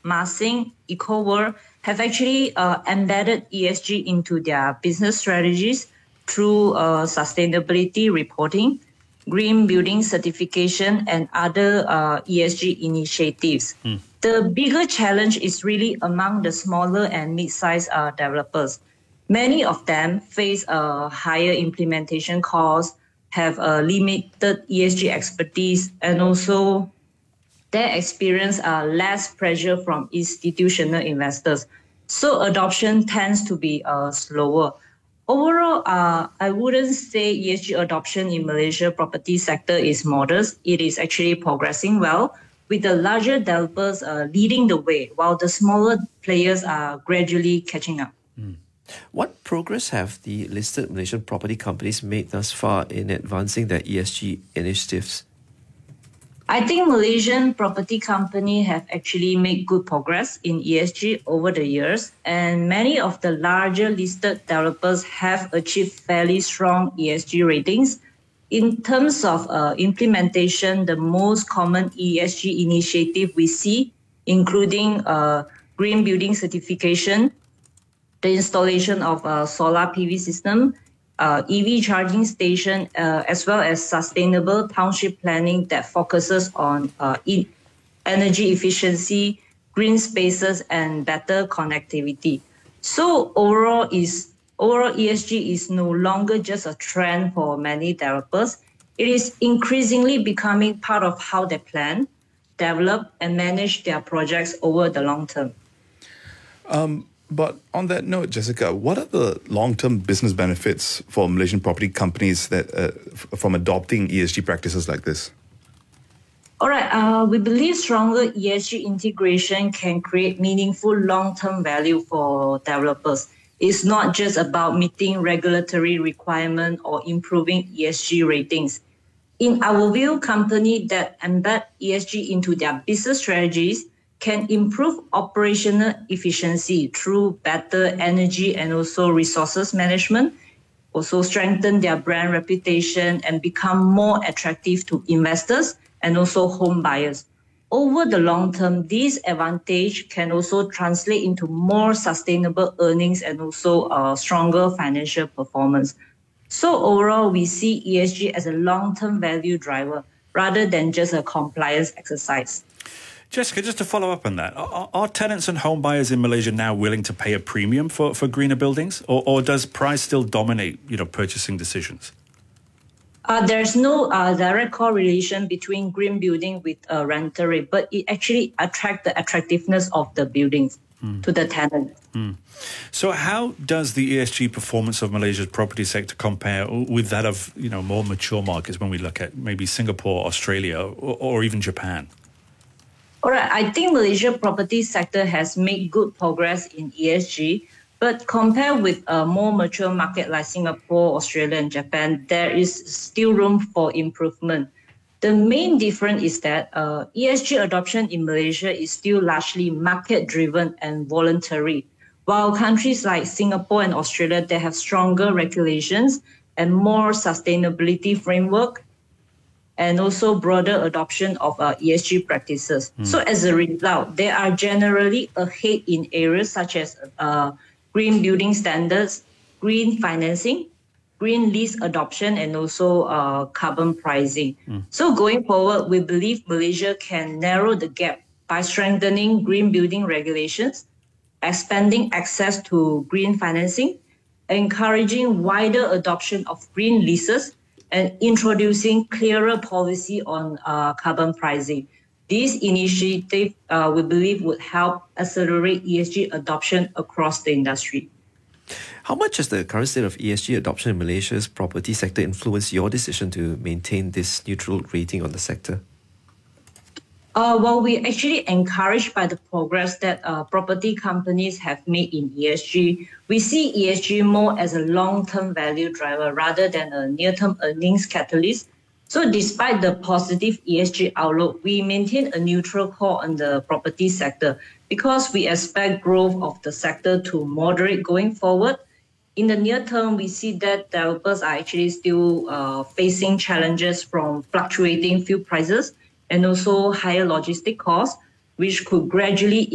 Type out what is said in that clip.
Marsing, EcoWorld have actually embedded ESG into their business strategies through sustainability reporting, green building certification, and other ESG initiatives. The bigger challenge is really among the smaller and mid-sized developers. Many of them face a higher implementation cost, have a limited ESG expertise, and also they experience less pressure from institutional investors. So adoption tends to be slower. Overall, I wouldn't say ESG adoption in Malaysia property sector is modest. It is actually progressing well, with the larger developers leading the way, while the smaller players are gradually catching up. What progress have the listed Malaysian property companies made thus far in advancing their ESG initiatives? I think Malaysian property companies have actually made good progress in ESG over the years, and many of the larger listed developers have achieved fairly strong ESG ratings. In terms of implementation, the most common ESG initiative we see, including green building certification, the installation of a solar PV system, EV charging station, as well as sustainable township planning that focuses on energy efficiency, green spaces, and better connectivity. So overall ESG is no longer just a trend for many developers. It is increasingly becoming part of how they plan, develop, and manage their projects over the long term. But on that note, Jessica, what are the long-term business benefits for Malaysian property companies that from adopting ESG practices like this? All right, we believe stronger ESG integration can create meaningful long-term value for developers. It's not just about meeting regulatory requirements or improving ESG ratings. In our view, companies that embed ESG into their business strategies can improve operational efficiency through better energy and also resources management, also strengthen their brand reputation and become more attractive to investors and also home buyers. Over the long term, this advantage can also translate into more sustainable earnings and also stronger financial performance. So overall, we see ESG as a long-term value driver rather than just a compliance exercise. Jessica, just to follow up on that, are tenants and home buyers in Malaysia now willing to pay a premium for greener buildings, or does price still dominate, purchasing decisions? There's no direct correlation between green building with rental rate, but it actually attracts the attractiveness of the buildings to the tenant. So how does the ESG performance of Malaysia's property sector compare with that of more mature markets when we look at maybe Singapore, Australia, or even Japan? All right, I think Malaysia property sector has made good progress in ESG, but compared with a more mature market like Singapore, Australia, and Japan, there is still room for improvement. The main difference is that ESG adoption in Malaysia is still largely market-driven and voluntary, while countries like Singapore and Australia, they have stronger regulations and more sustainability framework, and also broader adoption of ESG practices. So as a result, they are generally ahead in areas such as green building standards, green financing, green lease adoption, and also carbon pricing. So going forward, we believe Malaysia can narrow the gap by strengthening green building regulations, expanding access to green financing, encouraging wider adoption of green leases, and introducing clearer policy on carbon pricing. This initiative, we believe, would help accelerate ESG adoption across the industry. How much has the current state of ESG adoption in Malaysia's property sector influenced your decision to maintain this neutral rating on the sector? Well, we're actually encouraged by the progress that property companies have made in ESG. We see ESG more as a long-term value driver rather than a near-term earnings catalyst. So despite the positive ESG outlook, we maintain a neutral call on the property sector because we expect growth of the sector to moderate going forward. In the near term, we see that developers are actually still facing challenges from fluctuating fuel prices and also higher logistic costs, which could gradually